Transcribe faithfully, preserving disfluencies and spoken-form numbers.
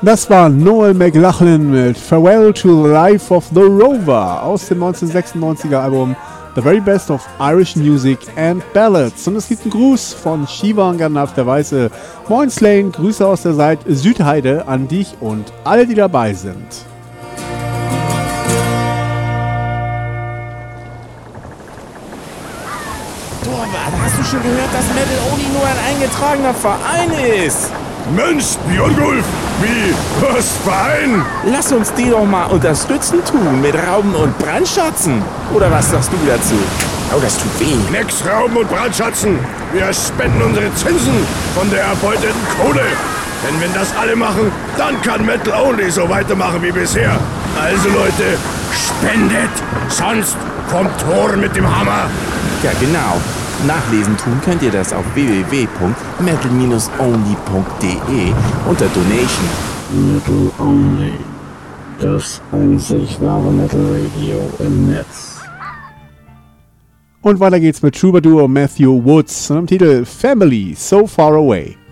Das war Noel McLachlan mit Farewell to the Life of the Rover aus dem neunzehnhundertsechsundneunziger Album The Very Best of Irish Music and Ballads. Und es gibt einen Gruß von Shivan Gandalf der Weiße. Moin Slane, Grüße aus der Seite Südheide an dich und alle, die dabei sind. Torwart, hast du schon gehört, dass Metal Only nur ein eingetragener Verein ist? Mensch, Björngulf, wie? Was, Verein? Lass uns die doch mal unterstützen tun mit Rauben und Brandschatzen. Oder was sagst du dazu? Oh, das tut weh. Nix Rauben und Brandschatzen. Wir spenden unsere Zinsen von der erbeuteten Kohle. Denn wenn das alle machen, dann kann Metal Only so weitermachen wie bisher. Also Leute, spendet, sonst kommt Thor mit dem Hammer. Ja, genau. Nachlesen tun könnt ihr das auf w w w punkt metal only punkt d e unter Donation. Metal Only, das einzig wahre Metal Radio im Netz. Und weiter geht's mit Troubadour Matthew Woods und dem Titel Family So Far Away.